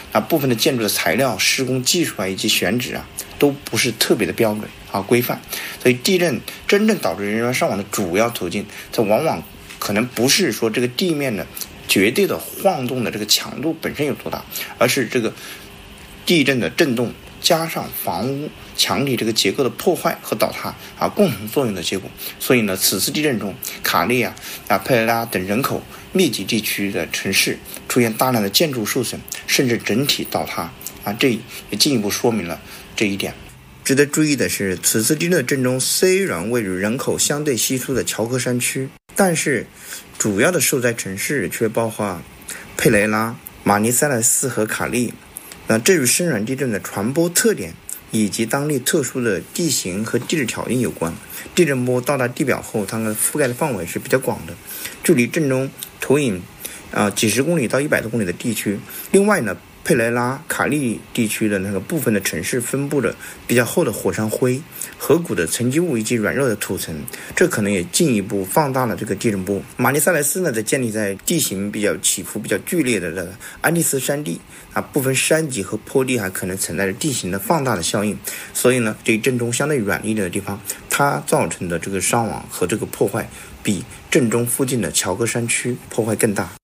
部分的建筑的材料、施工技术以及选址都不是特别的标准规范，所以地震真正导致人员伤亡的主要途径，这往往可能不是说这个地面的绝对的晃动的这个强度本身有多大，而是这个地震的震动加上房屋墙体这个结构的破坏和倒塌共同作用的结果。所以呢，此次地震中，卡利佩雷拉等人口密集地区的城市出现大量的建筑受损，甚至整体倒塌这也进一步说明了这一点。值得注意的是，此次地震的震中虽然位于人口相对稀疏的乔克山区，但是主要的受灾城市却包括佩雷拉、马尼塞莱斯和卡利。这与深软地震的传播特点以及当地特殊的地形和地质条件有关。地震波到达地表后，它们覆盖的范围是比较广的，距离震中投影几十公里到100多公里的地区。另外呢，佩雷拉、卡利地区的那个部分的城市分布着比较厚的火山灰、河谷的沉积物以及软弱的土层，这可能也进一步放大了这个地震波。马尼塞莱斯呢，则建立在地形比较起伏比较剧烈的安第斯山地部分山脊和坡地还可能存在着地形的放大的效应，所以呢，这一震中相对远一点的地方，它造成的这个伤亡和这个破坏比震中附近的乔克山区破坏更大。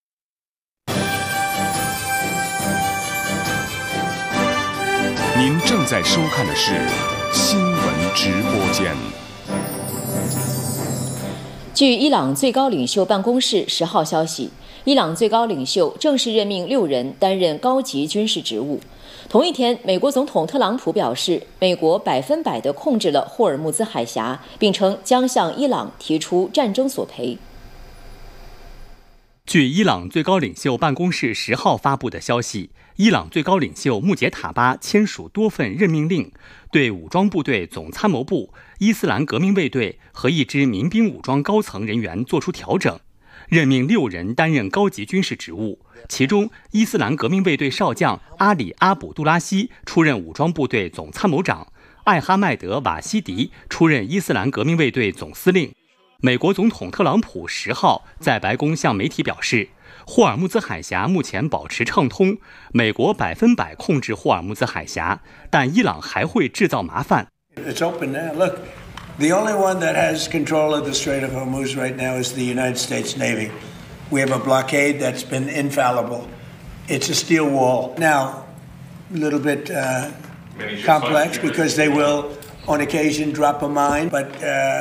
您正在收看的是新闻直播间。 据伊朗最高领袖办公室10号消息，伊朗最高领袖正式任命6人担任高级军事职务。同一天，美国总统特朗普表示，美国100%地控制了霍尔木兹海峡，并称将向伊朗提出战争索赔。 据伊朗最高领袖办公室10号发布的消息，伊朗最高领袖穆杰塔巴签署多份任命令，对武装部队总参谋部、伊斯兰革命卫队和一支民兵武装高层人员作出调整，任命6人担任高级军事职务。其中，伊斯兰革命卫队少将阿里·阿卜杜拉希出任武装部队总参谋长，艾哈迈德·瓦西迪出任伊斯兰革命卫队总司令。美国总统特朗普10号在白宫向媒体表示，霍尔木兹海峡目前保持畅通，美国100%控制霍尔木兹海峡，但伊朗还会制造麻烦。 It's open now. Look, the only one that has control of the Strait of Hormuz right now is the United States Navy. We have a blockade that's been infallible. It's a steel wall. Now, a little bit complex because they will, on occasion, drop a mine, but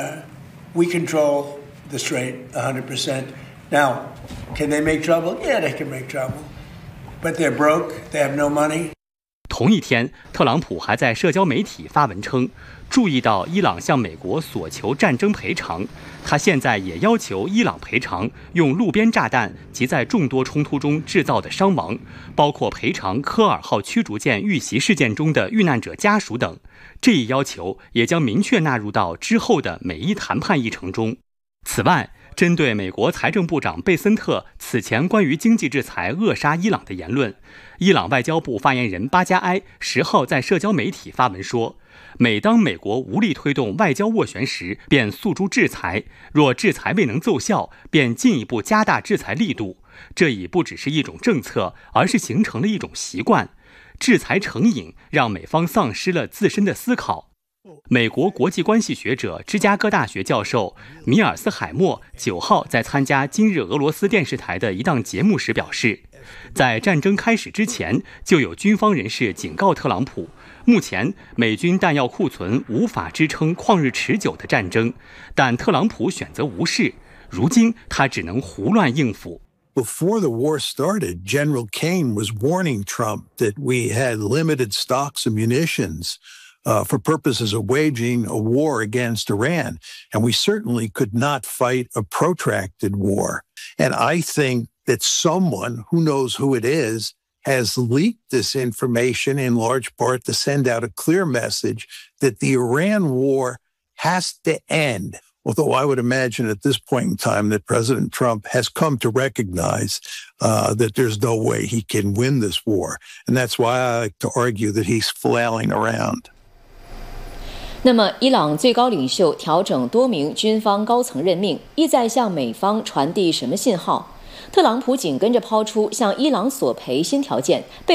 we control the strait 100%. Now, can they make trouble? Yeah, they can make trouble. But they're broke. They have no money. 同一天，特朗普还在社交媒体发文称，注意到伊朗向美国索求战争赔偿，他现在也要求伊朗赔偿用路边炸弹及在众多冲突中制造的伤亡，包括赔偿科尔号驱逐舰遇袭事件中的遇难者家属等。这一要求也将明确纳入到之后的美伊谈判议程中。此外，针对美国财政部长贝森特此前关于经济制裁扼杀伊朗的言论，伊朗外交部发言人巴加埃10号在社交媒体发文说，每当美国无力推动外交斡旋时，便诉诸制裁，若制裁未能奏效，便进一步加大制裁力度。这已不只是一种政策，而是形成了一种习惯。制裁成瘾，让美方丧失了自身的思考。美国国际关系学者、芝加哥大学教授米尔斯海默9号在参加今日俄罗斯电视台的一档节目时表示，在战争开始之前，就有军方人士警告特朗普，目前美军弹药库存无法支撑旷日持久的战争，但特朗普选择无视，如今他只能胡乱应付。 Before the war started, General Kane was warning Trump that we had limited stocks of munitions for purposes of waging a war against Iran. And we certainly could not fight a protracted war. And I think that someone, who knows who it is, has leaked this information in large part to send out a clear message that the Iran war has to end. Although I would imagine at this point in time that President Trump has come to recognize that there's no way he can win this war. And that's why I like to argue that he's flailing around. 那么，伊朗最高领袖调整多名军方高层任命，意在向美方传递什么信号？特朗普紧跟着抛出向伊朗索赔新条件，被